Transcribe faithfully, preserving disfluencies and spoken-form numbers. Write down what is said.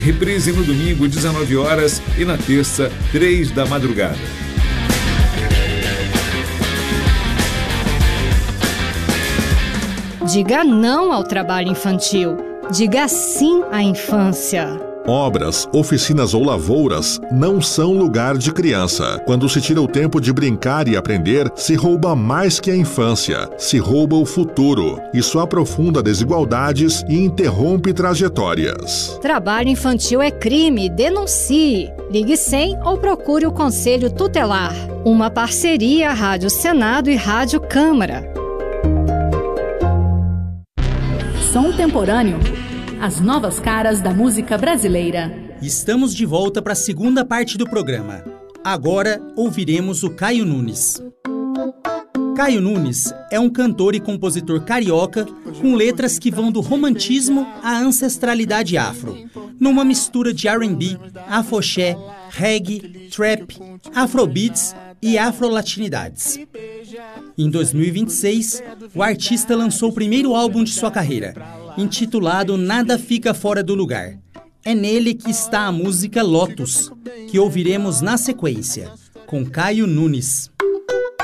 Reprise no domingo, dezenove horas e na terça, três da madrugada. Diga não ao trabalho infantil. Diga sim à infância. Obras, oficinas ou lavouras não são lugar de criança. Quando se tira o tempo de brincar e aprender, se rouba mais que a infância, se rouba o futuro. Isso aprofunda desigualdades e interrompe trajetórias. Trabalho infantil é crime, denuncie. Ligue cem ou procure o Conselho Tutelar. Uma parceria Rádio Senado e Rádio Câmara. Som Temporâneo. As novas caras da música brasileira. Estamos de volta para a segunda parte do programa. Agora ouviremos o Caio Nunes. Caio Nunes é um cantor e compositor carioca com letras que vão do romantismo à ancestralidade afro, numa mistura de R and B, afoxé, reggae, trap, afrobeats e afrolatinidades. Em dois mil e vinte e seis, o artista lançou o primeiro álbum de sua carreira, intitulado Nada Fica Fora do Lugar. É nele que está a música Lotus, que ouviremos na sequência, com Caio Nunes.